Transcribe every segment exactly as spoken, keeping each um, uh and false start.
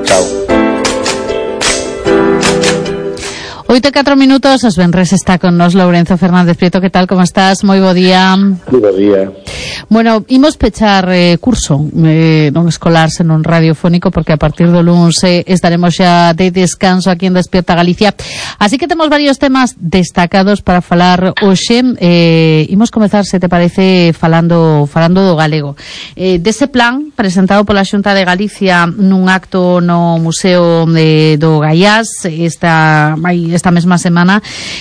Chao. Oito e catro minutos, os venres está con nos Lourenzo Fernández Prieto. Que tal, como estás? Moi bo día. Moi bo día. Bueno, imos pechar eh, curso eh, non escolar, senón radiofónico, porque a partir do luns eh, estaremos xa de descanso aquí en Despierta Galicia. Así que temos varios temas destacados para falar hoxe. Eh, imos comezar, se te parece, falando falando do galego. Eh, dese plan presentado pola Xunta de Galicia nun acto no Museo de, do Gaiás esta, esta mesma semana,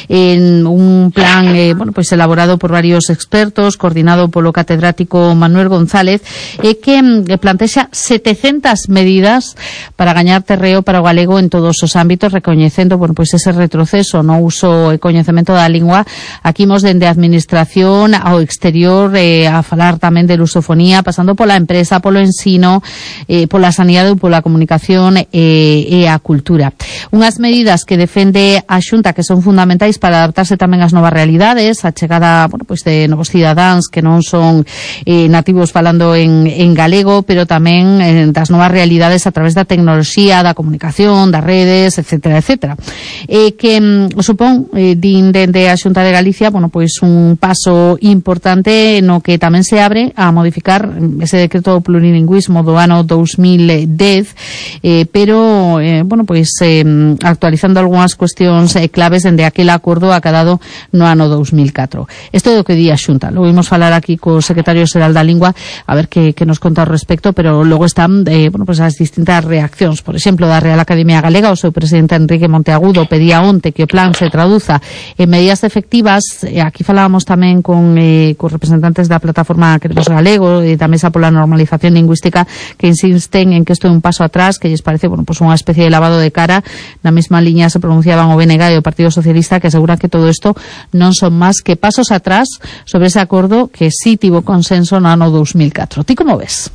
en un plan eh, bueno, pues elaborado por varios expertos, coordinado polo catedrático Manuel González, eh, que eh, plantexa setecentas medidas para gañar terreo para o galego en todos os ámbitos, recoñecendo, bueno, pues ese retroceso no uso e coñecemento da lingua. Aquí imos dende a administración ao exterior, eh, a falar tamén de lusofonía, pasando pola empresa, polo ensino, eh, pola sanidade ou pola comunicación eh, e a cultura. Unhas medidas que defende a Xunta que son fundamentais para adaptarse tamén ás novas realidades, a chegada, bueno, pues de novos cidadáns que non son eh, nativos falando en, en galego, pero tamén eh, das novas realidades a través da tecnoloxía, da comunicación, das redes, etcétera, etcétera. Eh, que mm, supón, eh, din dende a Xunta de Galicia, bueno, pois pues un paso importante no que tamén se abre a modificar ese decreto do plurilingüismo do ano dos mil dez, eh, pero, eh, bueno, pois pues, eh, actualizando algunhas cuestións eh, claves dende aquel acordo acadado no ano dos mil catro. Isto é o que di a Xunta. Logo vimos falar aquí co secretario xeral da Lingua a ver que, que nos conta ao respecto, pero logo están eh, bueno, pues as distintas reaccións. Por exemplo, da Real Academia Galega, o seu presidente Enrique Monteagudo pedía onte que o plan se traduza en medidas efectivas. Eh, aquí falábamos tamén con eh, cos representantes da plataforma Queremos Galego e da Mesa pola Normalización Lingüística, que insisten en que isto é un paso atrás, que lles parece, bueno, pues unha especie de lavado de cara. Na mesma liña se pronunciaban o B N G e o Partido Socialista, que aseguran que todo isto non son máis que pasos atrás sobre ese acordo que sí tivo consenso no ano dos mil catro. Ti como ves?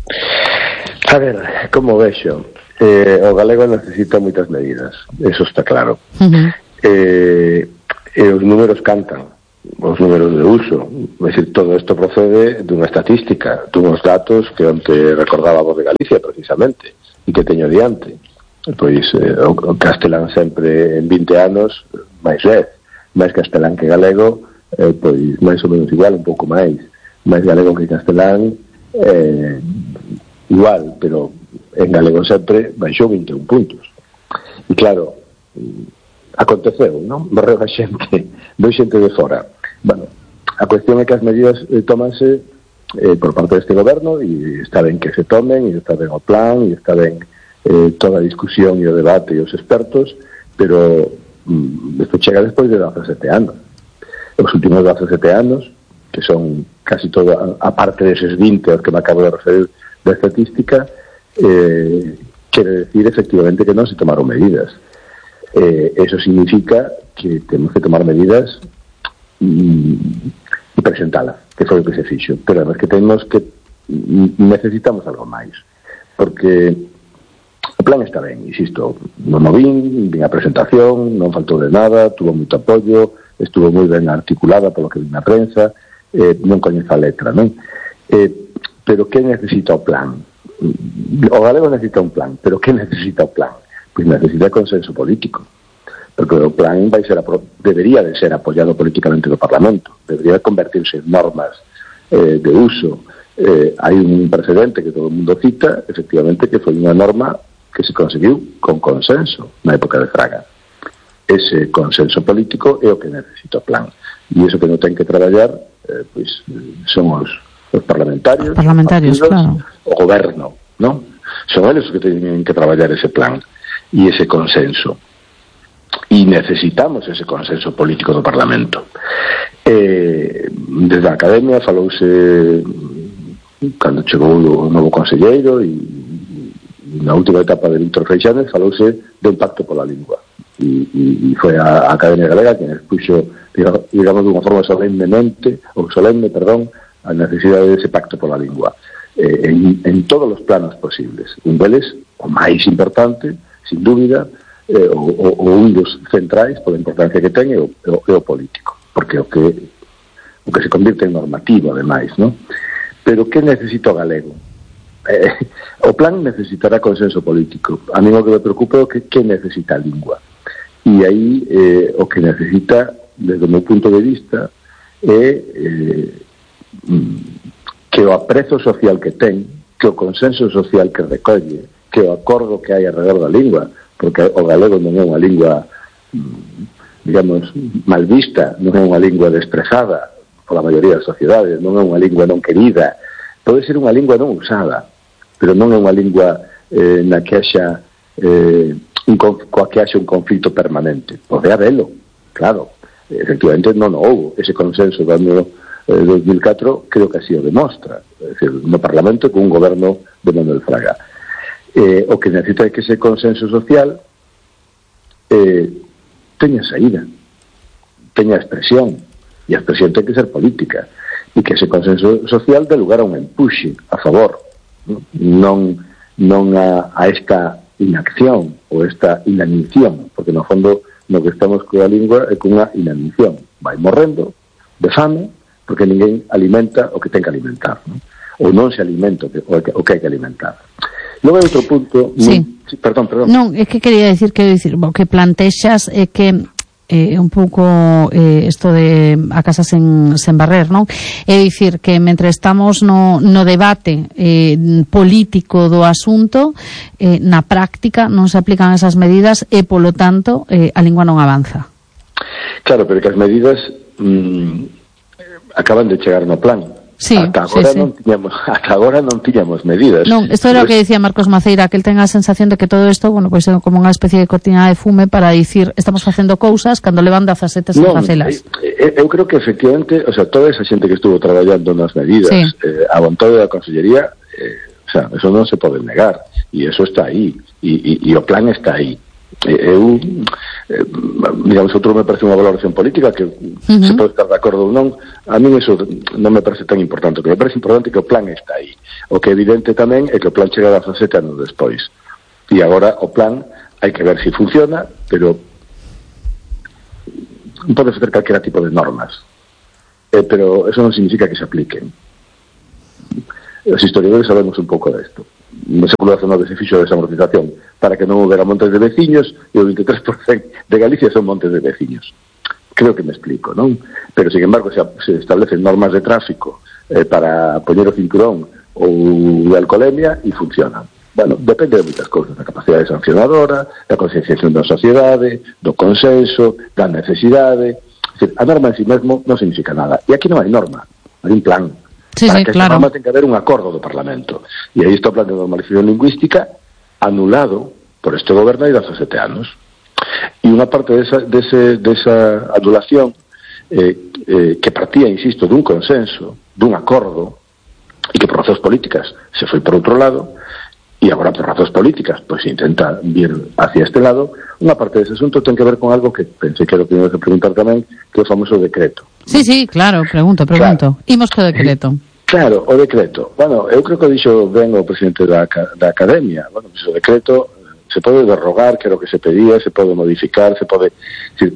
A ver, como vexo, eh, o galego necesita moitas medidas, eso está claro. Uh-huh. eh, e os números cantan, os números de uso, é dicir, todo isto procede dunha estatística, dunhos datos que onte recordábamos de Galicia precisamente, e que teño diante. Pois eh, o castelán sempre en vinte anos máis vez, máis castelán que galego, eh, pois máis ou menos igual, un pouco máis máis galego que castelán, eh, igual, pero en galego sempre baixou vinte e un puntos. E claro, aconteceu, non? Morreu a xente, doi xente de fora. Bueno, a cuestión é que as medidas eh, tómanse eh, por parte deste goberno, e está ben que se tomen, e está ben o plan, e está ben eh, toda a discusión e o debate e os expertos, pero mm, isto chega despois de dezasete anos. Os últimos dezasete anos, que son casi todo, a parte deses vinte aos que me acabo de referir da estatística, eh, quere decir efectivamente que non se tomaron medidas. Eh, eso significa que temos que tomar medidas e presentalas, que foi o que se fixo, pero además que temos que necesitamos algo máis, porque o plan está ben, insisto, non o vin, vin a presentación, non faltou de nada, tuvo moito apoio, estuvo moi ben articulada polo que vin na prensa, eh, non coñezo a letra, non? Eh, pero que necesita o plan? O galego necesita un plan, pero que necesita o plan? Pois necesita consenso político, porque o plan vai ser debería de ser apoiado políticamente do Parlamento, debería convertirse en normas eh, de uso. Eh, hai un precedente que todo o mundo cita, efectivamente, que foi unha norma que se conseguiu con consenso na época de Fraga. Ese consenso político é o que necesita o plan, e iso que non ten que traballar eh, pois son os, os parlamentarios, parlamentarios os partidos, claro. O goberno, non? Son eles os que teñen que traballar ese plan e ese consenso, e necesitamos ese consenso político do Parlamento. Eh, desde a Academia falouse cando chegou o novo conselleiro e na última etapa de Víctor Freixanes falouse do impacto pola lingua, e, e, e foi a, a Academia Galega que expuxo, digamos, de unha forma solemnemente, ou solemne, perdón, a necesidade dese pacto pola lingua eh, en, en todos os planos posibles. Un deles, o máis importante, sin dúbida, eh, o, o, o un dos centrais, pola importancia que ten, é o, o, o político, porque o que o que se convirte en normativo, ademais, non? Pero que necesita o galego? eh, o plan necesitará consenso político. A mí o que me preocupa é que, que necesita a lingua. E aí eh, o que necesita, desde o meu punto de vista, é eh, que o aprezo social que ten, que o consenso social que recolle, que o acordo que hai alrededor da lingua, porque o galego non é unha lingua, digamos, mal vista, non é unha lingua desprezada pola maioría das sociedades, non é unha lingua non querida, pode ser unha lingua non usada, pero non é unha lingua eh, na que haxa eh, un, coa que haxa un conflito permanente. Pode habelo, claro, efectivamente non houve ese consenso do ano eh, dos mil catro, creo que así o demostra, é dicir, no Parlamento con un goberno de Manuel Fraga. Eh, o que necesita é que ese consenso social eh, teña saída, teña expresión, e a expresión ten que ser política, e que ese consenso social dé lugar a un empuxe a favor, non, non a, a esta inacción ou esta inanición, porque no fondo no que estamos coa lingua é con unha inanición, vai morrendo de fame porque ninguén alimenta o que ten que alimentar, non? Ou non se alimenta o que, o que hai que alimentar. Logo hai outro punto... Sí. Non, sí, perdón, perdón. Non, é que quería decir que decir, o que plantexas é que eh, un pouco eh, isto de a casa sen, sen barrer, non? É dicir que mentre estamos no, no debate eh, político do asunto, eh, na práctica non se aplican esas medidas e, polo tanto, eh, a lingua non avanza. Claro, pero que as medidas mmm, acaban de chegar no plan. Sí, ata agora sí, sí. non tiñamos, ata agora non tiñamos medidas. Non, isto era o que dicía Marcos Maceira, que el ten a sensación de que todo isto, bueno, pois pues, é como unha especie de cortina de fume para dicir, estamos facendo cousas cando levan dezasete sen facelas. Eu, eu creo que efectivamente, o sea, toda esa xente que estuvo traballando nas medidas, sí. eh, a vontade da Consellería, eh, o sea, eso non se pode negar, e eso está aí, e, e, e o plan está aí. Eu, eh, digamos, outro me parece unha valoración política que uh-huh. se pode estar de acordo ou non. A mí eso non me parece tan importante. O que me parece importante é que o plan está aí. O que é evidente tamén é que o plan chega a dezasete anos despois, e agora o plan hai que ver se si funciona, pero non pode facer calquera tipo de normas, eh, pero eso non significa que se apliquen. Os historiadores sabemos un pouco desto. No século dezenove se fixo a desamortización para que non houbera montes de veciños, e o vinte e tres por cento de Galicia son montes de veciños. Creo que me explico, non? Pero, sin embargo, se, se establecen normas de tráfico eh, para poñer o cinturón ou de alcoholemia e funcionan. Bueno, depende de moitas cousas, da capacidade sancionadora, da concienciación da sociedade, do consenso, da necesidade. A norma en si mesmo non significa nada. E aquí non hai norma, hai un plan. Sí, para sí, que claro. esta norma ten que haber un acordo do Parlamento. E aí está o plan de normalización lingüística anulado por este goberno hai dezasete anos. E unha parte desa, dese, desa anulación eh, eh, que partía, insisto, dun consenso, dun acordo, e que por razóns políticas se foi por outro lado, e agora por razóns políticas pois se intenta vir hacia este lado. Unha parte dese asunto ten que ver con algo que pensei que era o que íbamos a preguntar tamén, que é o famoso decreto. Sí, sí, claro, pregunto, pregunto. Claro. Imos co decreto. Claro, o decreto. Bueno, eu creo que o dixo ben o presidente da, da Academia. Bueno, o decreto se pode derrogar, que era o que se pedía, se pode modificar, se pode... Decir,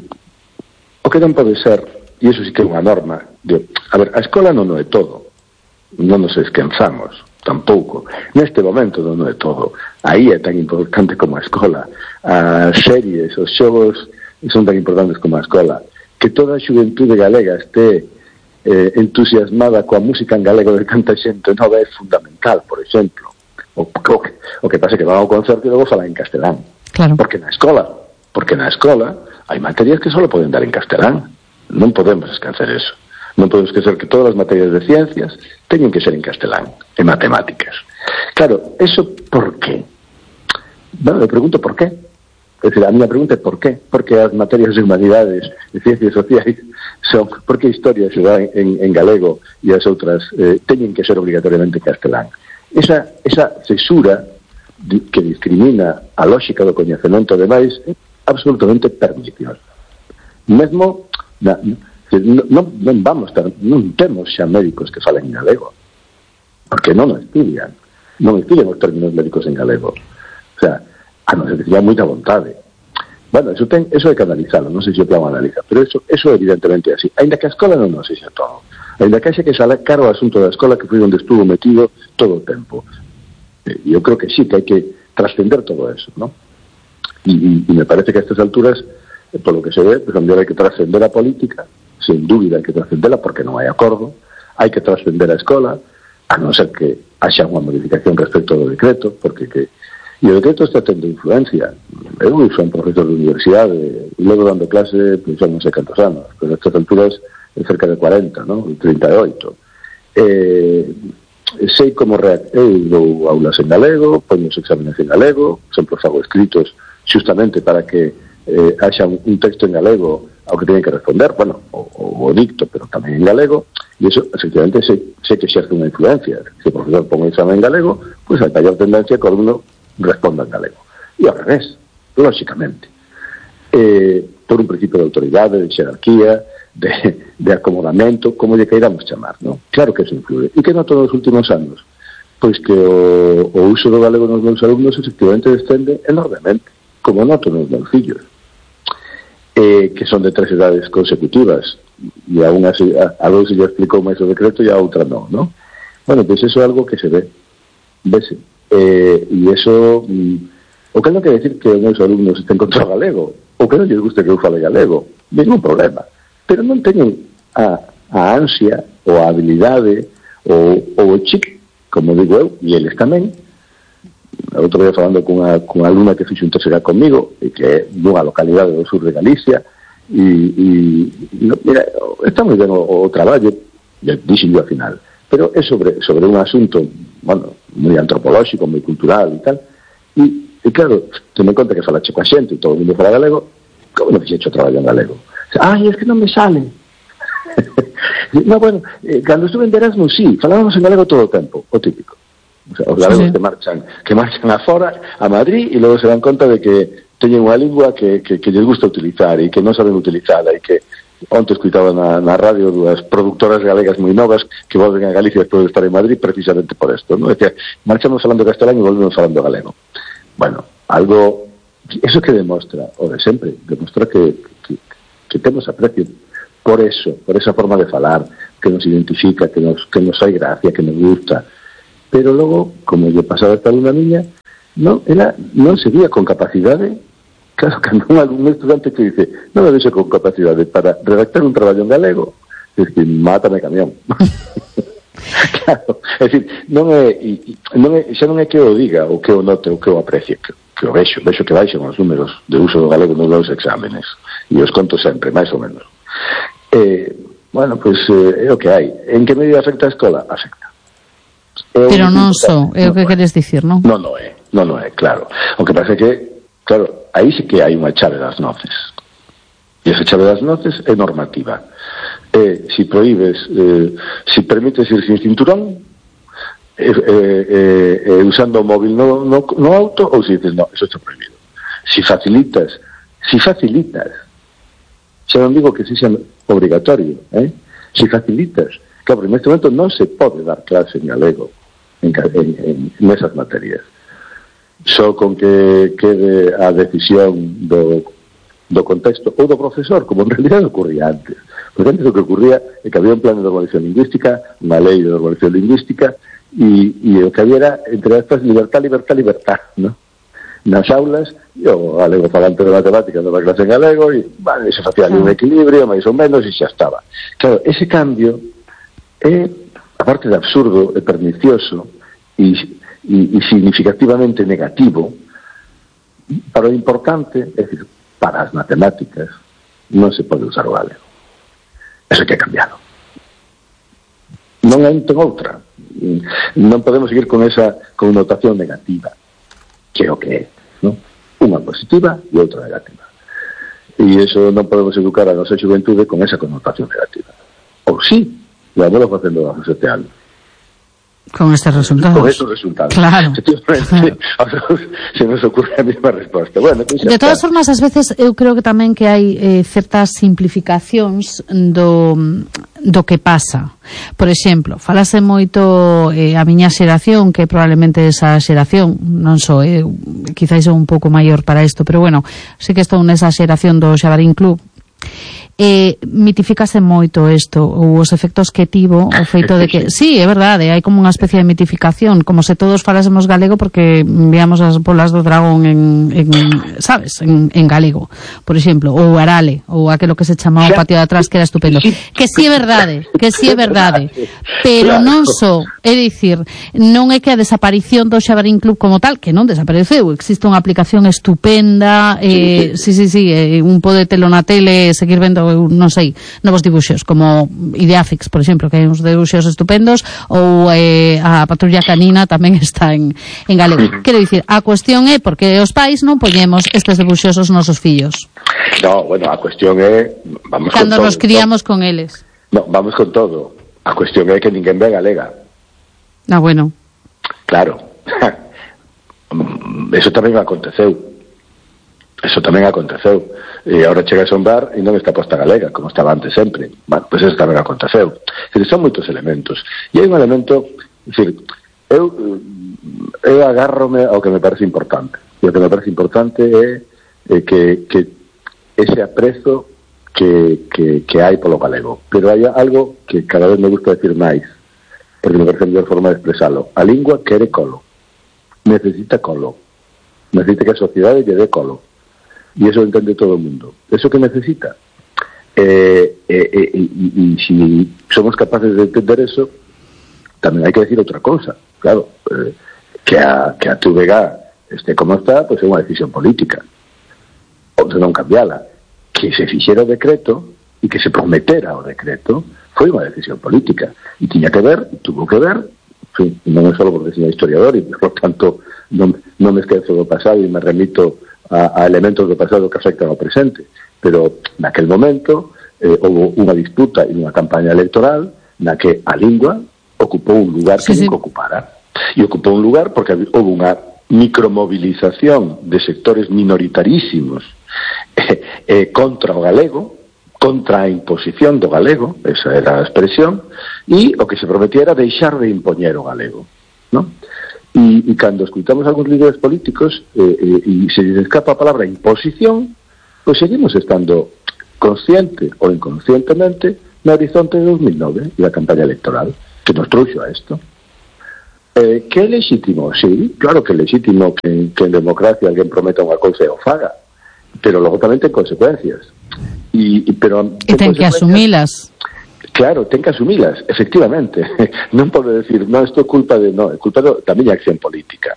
o que non pode ser, e iso sí que é unha norma, de, a ver, a escola non o é todo. Non nos esquenzamos, tampouco. Neste momento non o é todo. Aí é tan importante como a escola. As series, os xogos son tan importantes como a escola. Que toda a xuventude galega este eh, entusiasmada coa música en galego de tanta xente nova é fundamental, por exemplo. O, o, o que pasa é que van ao concerto e logo falan en castelán. Claro. Porque na escola, porque na escola hai materias que só poden dar en castelán. Non podemos esquecer eso. Non podemos esquecer que todas as materias de ciencias teñen que ser en castelán, en matemáticas. Claro, eso por qué? Bueno, me pregunto por qué. É dicir, a miña pregunta é por qué? Porque as materias de humanidades, de ciencias sociais, son, por que a historia se dá en, en galego e as outras eh, teñen que ser obrigatoriamente en castelán? Esa, esa cesura que discrimina a lógica do coñecemento, ademais, é absolutamente perniciosa. Mesmo, na, non, non vamos, non temos xa médicos que falen en galego, porque non o estudian, non estudian os términos médicos en galego. O sea, a non ser que teña moita vontade. Bueno, eso, ten, eso hai que analizarlo, non sei se o plan analiza, pero eso, eso evidentemente é así. Ainda que a escola non nos sexa todo. Ainda que haxe que sacar o asunto da escola, que foi onde estuvo metido todo o tempo. Eh, yo creo que sí, que hay que trascender todo eso, ¿no? Y, y, y me parece que a estas alturas, eh, por lo que se ve, pues también hay que trascender a política, sin duda hai que trascendela porque non hai acordo, hai que trascender a escola, a non ser que haxa unha modificación respecto do decreto, porque que e o decreto está tendo influencia. Eu son profesor de universidade e logo dando clase, pois pues, non sei cantos anos, pero a estas alturas é cerca de cuarenta, non? trinta e oito. Eh, sei como reaccionar, eu dou aulas en galego, poño os exámenes en galego, sempre fago escritos justamente para que eh, haxa un, un texto en galego ao que teñen que responder, bueno, o, o, o dicto, pero tamén en galego, e iso, efectivamente, sei, sei que xerce unha influencia. Se o profesor pon un examen en galego, pois pues, hai maior tendencia que o alumno responda en galego. E ao revés, lógicamente. Eh, por un principio de autoridade, de xerarquía, de, de acomodamento, como lle queiramos chamar, ¿no? Claro que eso influye. E que noto nos últimos anos? Pois que o, o uso do galego nos meus alumnos efectivamente descende enormemente, como noto nos meus fillos. Eh, que son de tres edades consecutivas, e a unha a, a dous se lle explicou máis o decreto e a outra non, ¿no? Bueno, pois eso é algo que se ve, vese. Eh, e eso mm, o que non quer decir que os meus alumnos estén contra o galego, o que non lles guste que eu fale galego, ningún problema, pero non teñen a, a ansia ou a habilidade ou, ou o chic, como digo eu, e eles tamén. Outro día falando cunha, cunha alumna que fixo un terceira comigo, e que é dunha localidade do sur de Galicia, e, e, e mira, está moi ben o, o traballo, e dixen yo ao final, pero é sobre, sobre un asunto, bueno, moi antropolóxico, moi cultural e tal, e, e claro, tendo en conta que falache coa xente e todo o mundo fala galego, como non fixecho o traballo en galego? Ai, es que non me sale. No, bueno, eh, cando estuve en Erasmus, sí, falábamos en galego todo o tempo, o típico. O sea, os galegos sí, que marchan que marchan afora a Madrid e logo se dan conta de que teñen unha lingua que, que, que lles gusta utilizar e que non saben utilizala, e que onte escuitaba na, na radio dúas productoras galegas moi novas que volven a Galicia despois de estar en Madrid precisamente por esto, ¿no? Decía, marchamos falando castelán e volvemos falando galego. Bueno, algo, eso que demostra, o de sempre, demostra que, que, que temos aprecio por eso, por esa forma de falar, que nos identifica, que nos, que nos hai gracia, que nos gusta. Pero logo, como lle pasaba esta alumna niña, non, ela non se vía con capacidade. Claro, cando un alumno estudante que dice, non me vexo con capacidade para redactar un traballo en galego, es que mátame camión. Claro, é dicir, non é, non é, xa non é que o diga, o que o note, o que o aprecie, que, que o vexo, vexo que baixan os números de uso do galego nos meus exámenes, e os conto sempre, máis ou menos. Eh, bueno, pois pues, eh, é o que hai. En que medida afecta a escola? Afecta. Pero non só, é o que queres dicir, non? Non, non é, non, non é, claro. O que pasa é que, claro, aí sí que hai unha chave das noces. E esa chave das noces é normativa. Eh, si prohíbes, eh, si permites ir sin cinturón, eh, eh, eh, usando o móvil no, no, no auto, ou si dices, no, eso está prohibido. Si facilitas, si facilitas, xa non digo que si sea obrigatorio, eh? Si facilitas, claro, en este momento non se pode dar clase en galego en, en, en, en esas materias. Só con que quede a decisión do, do contexto ou do profesor, como en realidad ocurría antes. Porque antes o que ocurría é que había un plan de normalización lingüística, unha lei de normalización lingüística, e, e o que había era, entre estas, libertad, libertad, libertad, ¿no? Nas aulas, o galego falante de matemática daba clase en galego, e, vale, se facía ali un equilibrio, máis ou menos, e xa estaba. Claro, ese cambio é, aparte de absurdo, é pernicioso e, e, e significativamente negativo. Para o importante, é dicir, para as matemáticas non se pode usar o galego. Eso hai que cambiarlo. Non hai outra. Non podemos seguir con esa connotación negativa, que é o que é, non? Unha positiva e outra negativa. E iso non podemos educar a nosa xuventude con esa connotación negativa. Ou sí, e agora facendo a sete anos. Con estes resultados. Con estes resultados. Claro. Efectivamente, claro. Se nos ocurre a mesma resposta. Bueno, pues de todas está. Formas, ás veces, eu creo que tamén que hai eh, certas simplificacións do, do que pasa. Por exemplo, falase moito eh, a miña xeración, que probablemente esa xeración, non só, eu, eh, quizáis sou un pouco maior para isto, pero bueno, sei que estou nesa xeración do Xabarín Club, Eh, mitifícase moito isto, ou os efectos que tivo o feito de que, sí, é verdade, hai como unha especie de mitificación, como se todos falásemos galego porque viamos as bolas do dragón en, en sabes, en, en galego, por exemplo, ou Arale, ou aquelo que se chamaba o patio de atrás que era estupendo, que sí é verdade, que sí é verdade, pero non só, é dicir, non é que a desaparición do Xabarín Club como tal, que non desapareceu, existe unha aplicación estupenda, eh, sí, sí, sí, eh, un pode telo na tele, seguir vendo, non sei, novos dibuxos como Ideafix, por exemplo, que hai uns dibuxos estupendos, ou eh, a Patrulla Canina tamén está en, en galego. Quero dicir, a cuestión é porque os pais non poñemos estes dibuxos aos nosos fillos. No, bueno, a cuestión é vamos cando con nos todo, criamos no? con eles. No, vamos con todo. A cuestión é que ninguén ve galega. Ah, bueno. Claro. Eso tamén aconteceu. Eso tamén aconteceu. E agora chegas a un bar e non está posta galega, como estaba antes sempre. Bueno, pois pues eso tamén aconteceu. Decir, son moitos elementos. E hai un elemento, decir, eu, eu agárrome ao que me parece importante. E o que me parece importante é, é que, que ese aprezo que, que, que hai polo galego. Pero hai algo que cada vez me gusta decir máis, porque me parece a mellor forma de expresalo. A lingua quere colo. Necesita colo. Necesita que a sociedade lle dé colo. Y eso lo entiende todo el mundo. ¿Eso qué necesita? Eh, eh, eh, y, y si somos capaces de entender eso, también hay que decir otra cosa. Claro, eh, que a, que a tu vega esté como está, pues es una decisión política. O de non cambiala. Que se fixera o decreto y que se prometera o decreto foi unha decisión política. Y tiña que ver, tuvo que ver, en fin, non é solo porque soy historiador y por tanto non, non me esquezo do pasado y me remito a, a elementos do pasado que afectan ao presente, pero naquel momento eh, houve unha disputa e unha campaña electoral na que a lingua ocupou un lugar que sí, nunca sí. ocupara, e ocupou un lugar porque houve unha micromovilización de sectores minoritarísimos eh, eh, contra o galego, contra a imposición do galego, esa era a expresión, e o que se prometía era deixar de impoñer o galego, non? Y, y cando escuitamos algúns líderes políticos eh, eh, y se les escapa a palabra imposición, pues seguimos estando consciente o inconscientemente no horizonte de dos mil nove e da campaña electoral que nos trouxo a esto. Eh, que é legítimo? Sí, claro que é legítimo que, que en democracia alguén prometa unha cousa e o faga, pero logo tamén ten consecuencias. Y, y, pero e ten que asumilas. Claro, ten que asumilas, efectivamente. Non pode decir, non, isto é culpa de... Non, é culpa do, da miña acción política.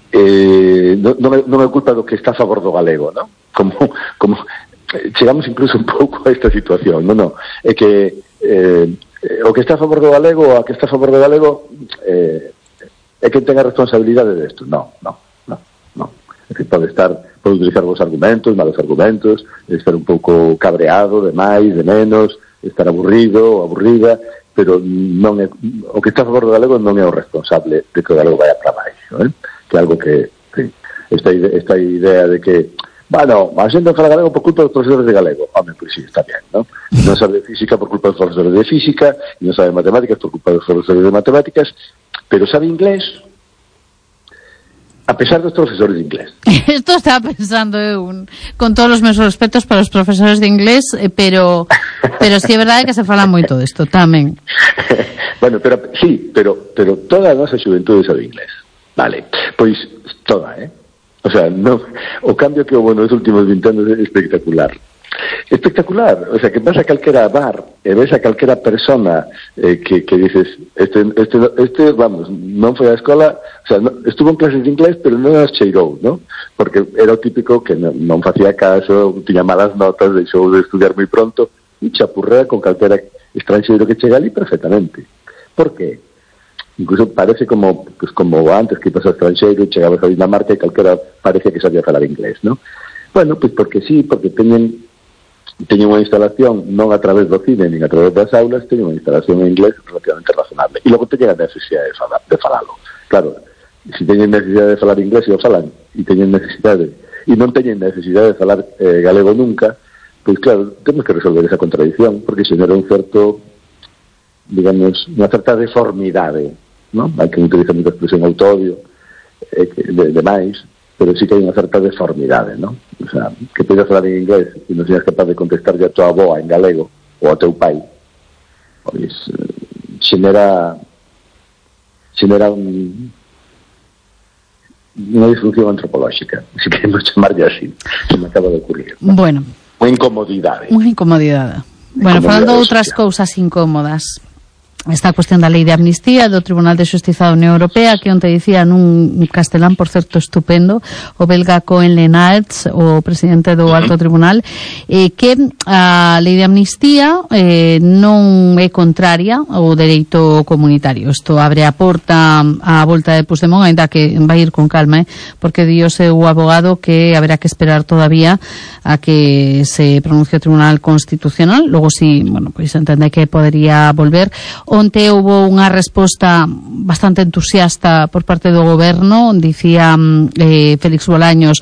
Eh, non, non, é, non é culpa do que está a favor do galego, non? Como, como chegamos incluso un pouco a esta situación, non, non. É que eh, o que está a favor do galego ou a que está a favor do galego eh, é quen ten a responsabilidade desto. Non, non, non, non. É que pode estar, pode utilizar vos argumentos, malos argumentos, estar un pouco cabreado, de máis, de menos, estar aburrido ou aburrida, pero non é, o que está a favor do galego non é o responsable de que o galego vaya para baixo, eh? Que é algo que, sí, esta, idea, esta idea de que, bueno, a xente non fala galego por culpa dos profesores de galego, home, pois sí, está bien, non? Non sabe de física por culpa dos profesores de física, e non sabe de matemáticas por culpa dos profesores de matemáticas, pero sabe inglés a pesar dos profesores de inglés. Esto estaba pensando eu, un, con todos os meus respetos para os profesores de inglés, eh, pero pero si sí é verdade que se fala moito desto tamén. Bueno, pero sí, pero pero toda a nosa xuventude sabe inglés. Vale, pois toda, eh? O sea, no, o cambio que houve nos últimos vinte anos é espectacular. Espectacular, o sea, que vas a calquera bar e ves a calquera persona eh, que, que dices, este, este, este, vamos, non foi a escola, o sea, no, estuvo en clases de inglés, pero non as cheirou, ¿no? Porque era o típico que non, non facía caso, tiña malas notas, deixou de estudiar moi pronto, e chapurrea con calquera estranxeiro que chega ali perfectamente. Por qué? Incluso parece como, pues, como antes que ibas ao estranxeiro, chegabas a Dinamarca e calquera parece que sabía falar inglés, ¿no? Bueno, pues porque sí, porque teñen teñen unha instalación non a través do cine nin a través das aulas, teñen unha instalación en inglés relativamente razonable e logo teñen a necesidade de, falar, de falalo. Claro, se teñen necesidade de falar inglés e o falan e teñen necesidade e non teñen necesidade de falar eh, galego nunca, pois claro, temos que resolver esa contradicción porque xenera un certo, digamos, unha certa deformidade, non? Hai que utilizar moita expresión autodio eh, de, de máis, pero sí que hai unha certa deformidade, non? sea, que podes falar en inglés e non seas capaz de contestarlle a tua avó en galego ou a teu pai, pois xenera xenera un unha disfunción antropolóxica, se queremos chamarlle así, que me acaba de ocurrir. Bueno, unha incomodidade. Unha incomodidade. Bueno, falando de outras cousas incómodas, esta cuestión da lei de amnistía do Tribunal de Xustiza da Unión Europea, que onte dicía nun castelán, por certo, estupendo, o belga Koen Lenaerts, o presidente do Alto Tribunal, eh, que a lei de amnistía eh, non é contraria ao dereito comunitario. Isto abre a porta á volta de Puigdemont, ainda que vai ir con calma, eh, porque dio o seu abogado que haberá que esperar todavía a que se pronuncie o Tribunal Constitucional. Logo, si, bueno, pois entende que podería volver. Onte houve unha resposta bastante entusiasta por parte do goberno. Dicía eh, Félix Bolaños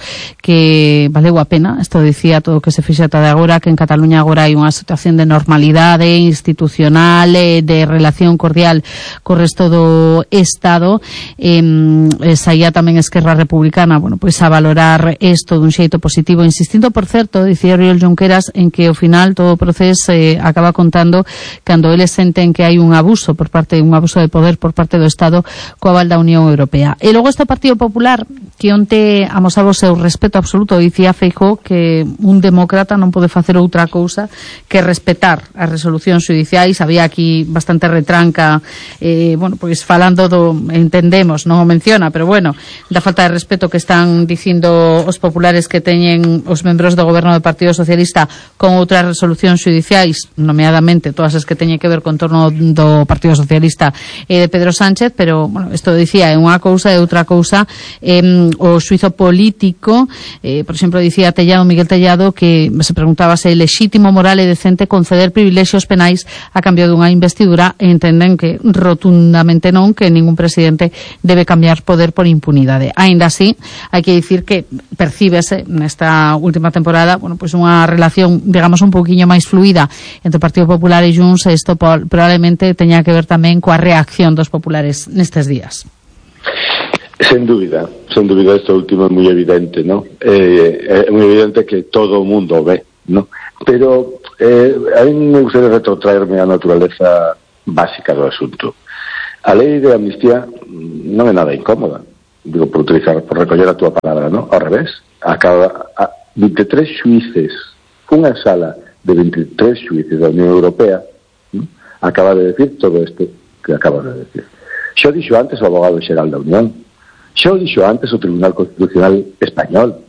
que valeu a pena, isto dicía todo o que se fixe ata de agora, que en Cataluña agora hai unha situación de normalidade institucional, eh, de relación cordial co resto do Estado. Eh, saía tamén Esquerra Republicana, bueno, pois a valorar isto dun xeito positivo, insistindo, por certo, dicía Oriol Junqueras, en que ao final todo o proceso eh, acaba contando cando eles senten que hai unha abuso por parte un abuso de poder por parte do Estado co aval da Unión Europea. E logo este Partido Popular, que onte amosaba o seu respeto absoluto, dicía Feijóo que un demócrata non pode facer outra cousa que respetar as resolucións judiciais. Había aquí bastante retranca, eh, bueno, pois falando do, entendemos, non o menciona, pero bueno, da falta de respeto que están dicindo os populares que teñen os membros do goberno do Partido Socialista con outras resolucións judiciais, nomeadamente todas as que teñen que ver con torno do Partido Socialista e de Pedro Sánchez, pero, bueno, isto dicía, é unha cousa e outra cousa eh, o xuizo político. Eh, por exemplo, dicía Tellado, Miguel Tellado, que se preguntaba se é lexítimo, moral e decente conceder privilexios penais a cambio dunha investidura, e entenden que rotundamente non, que ningún presidente debe cambiar poder por impunidade. Ainda así, hai que dicir que percíbese nesta última temporada, bueno, pois unha relación, digamos, un pouquiño máis fluida entre o Partido Popular e Junts, e isto probablemente teña que ver tamén coa reacción dos populares nestes días. Sen dúbida, sen dúbida, isto último é moi evidente, ¿no? Eh, é moi evidente que todo o mundo ve, ¿no? Pero eh, a mí me gustaría retrotraerme á naturaleza básica do asunto. A lei de amnistía non é nada incómoda, digo, por utilizar, por recoller a túa palabra, ¿no? Ao revés, acaba a vinte e tres xuíces, unha sala de vinte e tres xuíces da Unión Europea, ¿no? Acaba de decir todo isto que acaba de decir. Xo dixo antes o abogado xeral da Unión, xo dixo antes o Tribunal Constitucional Español.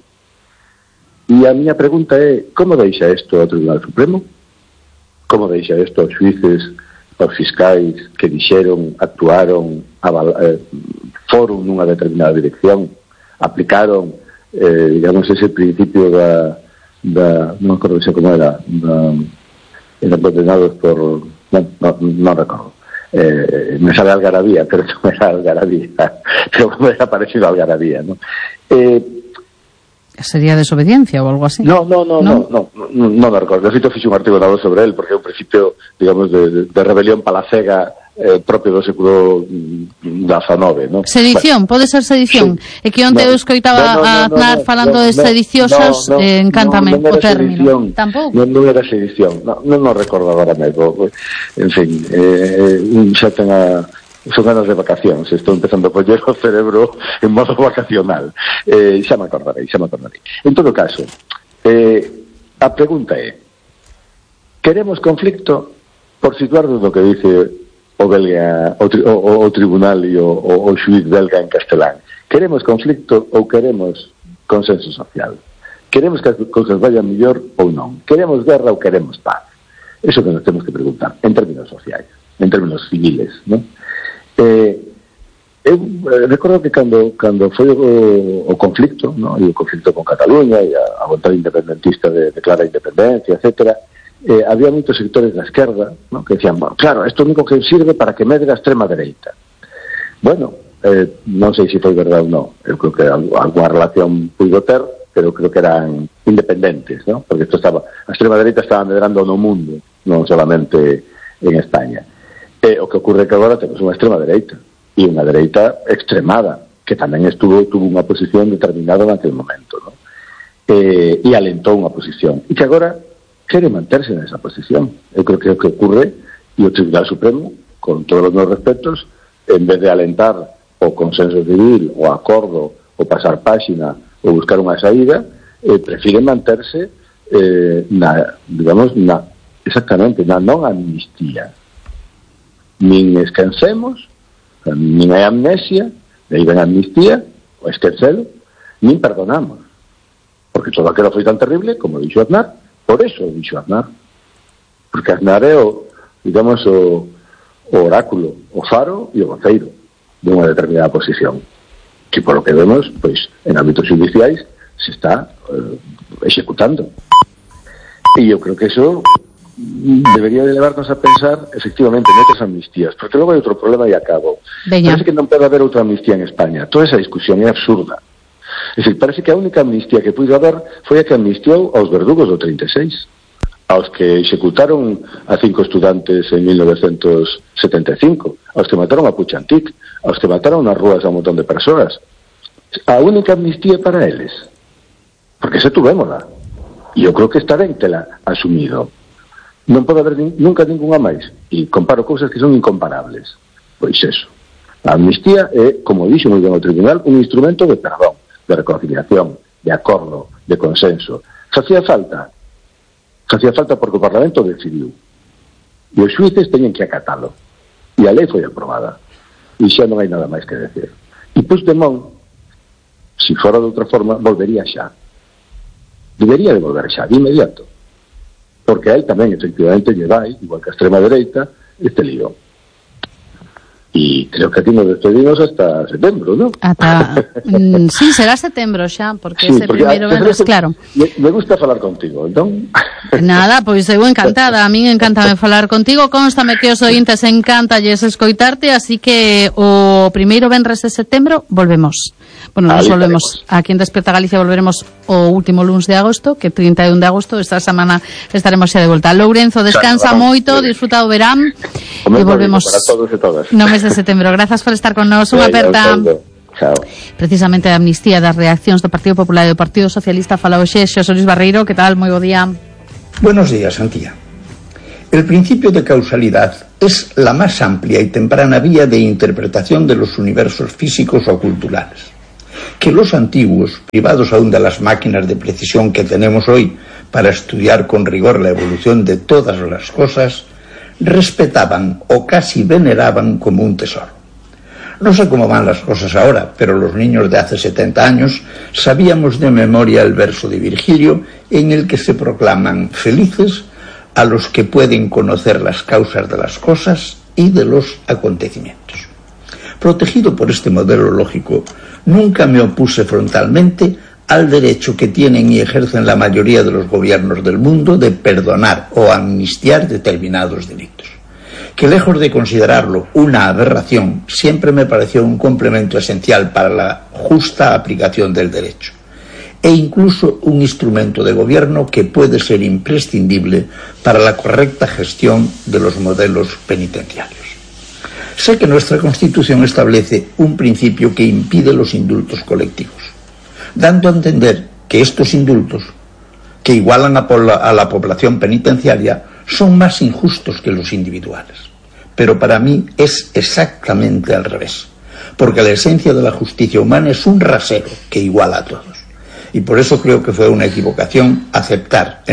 E a miña pregunta é, como deixa isto ao Tribunal Supremo? Como deixa isto aos xuíces, aos fiscais que dixeron, actuaron, aval, eh, foron nunha determinada dirección, aplicaron, eh, digamos, ese principio da, da non recordo xa como era, da, eran condenados por... non, non, non recordo. Eh, me sale Algarabía, pero non era Algarabía, pero como era parecido a Algarabía, ¿no? Eh, ¿Sería desobediencia o algo así? No, no, no, no, no, no, no, no, no recordo. De feito, fixe un artigo dado sobre él, porque é un principio, digamos, de, de, de rebelión palacega eh, propio do século diecinueve, ¿no? Sedición, bueno, pode ser sedición. Sí. É que onte no, eu escoitaba no, no, no, a Aznar no, no, falando no, de sediciosos, no, no, eh, encántame no, no o término. Tampouco. Non, non era sedición, non, non, non recordo agora mesmo. En fin, eh, xa ten a... son ganas de vacacións, estou empezando a coller o cerebro en modo vacacional. Eh, xa me acordarei, xa me acordarei. En todo caso, eh, a pregunta é, queremos conflicto por situarnos do que dice o belga, o, tri, o, o tribunal e o, o, o xuiz belga en castelán? Queremos conflicto ou queremos consenso social? Queremos que as cousas vayan mellor ou non? Queremos guerra ou queremos paz? Eso que nos temos que preguntar, en términos sociais, en términos civiles, non? Eh, eu eh, recordo que cando, cando foi o, o conflicto, ¿no? E o conflicto con Cataluña e a, a vontade independentista de declarar independencia, etcétera, eh, había moitos sectores da esquerda, ¿no? Que decían, bueno, claro, isto único que sirve para que medre a extrema dereita. Bueno, eh, non sei se foi verdade ou non, eu creo que alguna relación puido ter, pero creo que eran independentes, ¿no? Porque isto estaba, a extrema dereita estaba medrando no mundo, non solamente en España. E o que ocurre que agora temos unha extrema dereita e unha dereita extremada que tamén estuvo tuvo unha posición determinada naquele momento, ¿no? eh, e alentou unha posición e que agora quere manterse nesa posición. Eu creo que é o que ocurre, e o Tribunal Supremo, con todos os meus respetos, en vez de alentar o consenso civil, o acordo, o pasar páxina, ou buscar unha saída, eh, prefire manterse eh, na, digamos, na, exactamente, na non amnistía. Nin esquecemos, nin hai amnesia, aí ven amnistía, o esquecelo, nin perdonamos. Porque todo aquilo foi tan terrible, como dixo Aznar, por eso dixo Aznar. Porque Aznar é o, digamos, o, o oráculo, o faro e o voceiro de unha determinada posición. Que por lo que vemos, pois, en ámbitos judiciais se está eh, executando. E eu creo que eso debería de levarnos a pensar efectivamente noutras amnistías, porque logo hai outro problema e acabo. Veña. Parece que non pode haber outra amnistía en España. Toda esa discusión é absurda. É dicir, parece que a única amnistía que puido haber foi a que amnistiou aos verdugos do trinta e seis, aos que executaron a cinco estudantes en mil novecentos setenta e cinco, aos que mataron a Puchantik, aos que mataron nas rúas a un montón de persoas. A única amnistía para eles, porque se tuvémola, e eu creo que está ben tela asumido. Non pode haber nin, nunca ninguna máis, e comparo cousas que son incomparables. Pois eso, a amnistía é, como dixo moi ben o tribunal, un instrumento de perdón, de reconciliación, de acordo, de consenso. Facía falta facía falta porque o Parlamento decidiu e os xuíces teñen que acatalo, e a lei foi aprobada e xa non hai nada máis que decir. E Puigdemont, se fora de outra forma, volvería xa, debería de volver xa, de inmediato, porque a él tamén efectivamente lle vai, igual que a extrema dereita, este lío. E creo que aquí nos despedimos hasta setembro, ¿no? Ata, mm, sí, será setembro xa, porque sí, ese porque primeiro venres, claro. Me, me gusta falar contigo, entón. Nada, pois eu encantada, a min encantame falar contigo, constame que os ointes encantalles escoitarte, así que o primeiro venres de setembro volvemos. Bueno, nos Ahí volvemos estaremos. aquí en Despierta Galicia, volveremos o último lunes de agosto, que trinta e un de agosto, esta semana estaremos xa de volta. Lourenzo, descansa Claro, moito, sí. disfruta o verán O e mesmo volvemos digo para todos e todas. no mes de setembro. Grazas por estar con nós, unha aperta. Chao. Precisamente a amnistía das reaccións do Partido Popular e do Partido Socialista fala hoxe Xosé Luis Barreiro. Que tal? Moi bo día. Buenos días, Antía. El principio de causalidad es la más amplia y temprana vía de interpretación de los universos físicos o culturales, que los antiguos, privados aún de las máquinas de precisión que tenemos hoy para estudiar con rigor la evolución de todas las cosas, respetaban o casi veneraban como un tesoro. No sé cómo van las cosas ahora, pero los niños de hace setenta años sabíamos de memoria el verso de Virgilio en el que se proclaman felices a los que pueden conocer las causas de las cosas y de los acontecimientos. Protegido por este modelo lógico, nunca me opuse frontalmente al derecho que tienen y ejercen la mayoría de los gobiernos del mundo de perdonar o amnistiar determinados delitos, que lejos de considerarlo una aberración, siempre me pareció un complemento esencial para la justa aplicación del derecho, e incluso un instrumento de gobierno que puede ser imprescindible para la correcta gestión de los modelos penitenciarios. Sé que nuestra Constitución establece un principio que impide los indultos colectivos, dando a entender que estos indultos, que igualan a, a la población penitenciaria, son más injustos que los individuales. Pero para mí es exactamente al revés, porque la esencia de la justicia humana es un rasero que iguala a todos. Y por eso creo que fue una equivocación aceptar